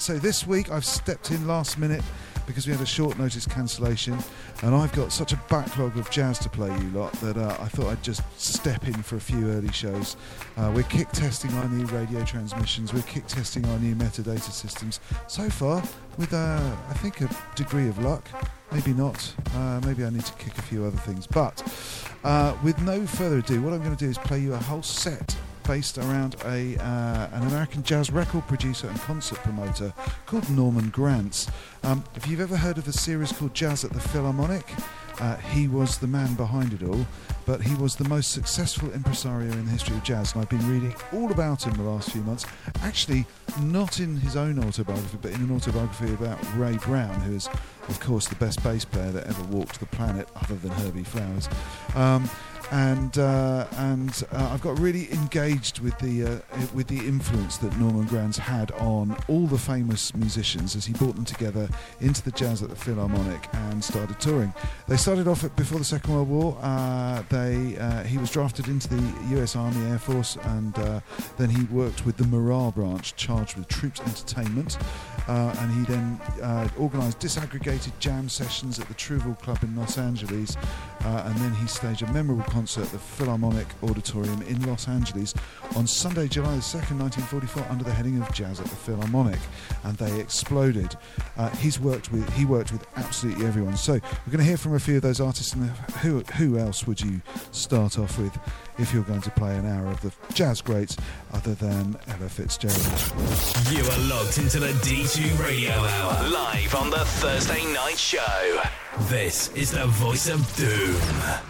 So this week I've stepped in last minute because we had a short notice cancellation, and I've got such a backlog of jazz to play you lot that I thought I'd just step in for a few early shows. We're kick testing our new radio transmissions, we're kick testing our new metadata systems. So far, with I think a degree of luck, maybe not, maybe I need to kick a few other things. But with no further ado, what I'm going to do is play you a whole set based around an American jazz record producer and concert promoter called Norman Granz. If you've ever heard of a series called Jazz at the Philharmonic, he was the man behind it all, but he was the most successful impresario in the history of jazz, and I've been reading all about him the last few months. Actually, not in his own autobiography, but in an autobiography about Ray Brown, who is, of course, the best bass player that ever walked the planet, other than Herbie Flowers. And I've got really engaged with the influence that Norman Granz had on all the famous musicians as he brought them together into the Jazz at the Philharmonic and started touring. They started off before the Second World War. He was drafted into the US Army Air Force, and then he worked with the morale branch charged with troops entertainment. And he then organised disaggregated jam sessions at the Trouville Club in Los Angeles, and then he staged a memorable concert at the Philharmonic Auditorium in Los Angeles on Sunday, July 2nd, 1944, under the heading of Jazz at the Philharmonic, and they exploded. He worked with absolutely everyone. So we're going to hear from a few of those artists, and who else would you start off with if you're going to play an hour of the jazz greats other than Ella Fitzgerald? You are logged into the D2 Radio Hour, live on the Thursday night show. This is the Voice of Doom.